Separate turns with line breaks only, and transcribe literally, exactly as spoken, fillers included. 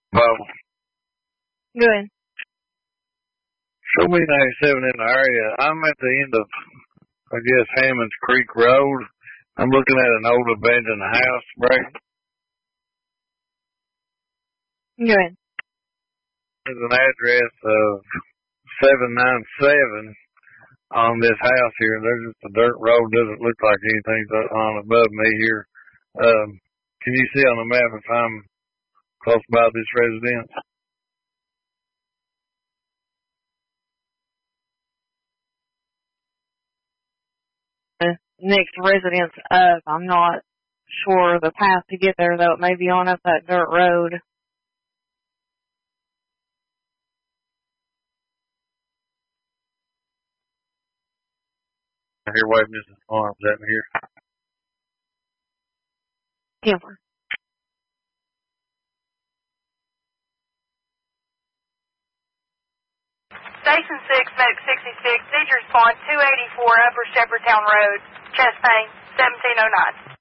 Well,
Good.
show me ninety-seven in the area. I'm at the end of, I guess, Hammond's Creek Road. I'm looking at an old abandoned house, right?
Good.
There's an address of seven nine seven on this house here. There's just a dirt road. Doesn't look like anything's on above me here. Um, can you see on the map if I'm close by this residence?
The next residence up. I'm not sure the path to get there, though. It may be on up that dirt road.
Here, wait, Missus Farms out here.
Kemper.
Station six, Medic sixty-six, Teacher's Pond, two eighty-four, Upper Shepherdtown Road, chest pain, seventeen oh nine.